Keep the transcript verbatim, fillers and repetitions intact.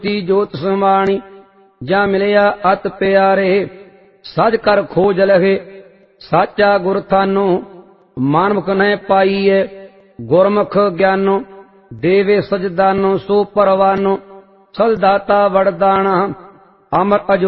ज्योति जोत समाणी जा मिलिया अत प्यारे सज कर खोज लहे साचा गुर थानो मानमुख न पाईए गुरमुख ज्ञानो देवे सजदानो सो परवानो सलदाता वरदाना अमर अजो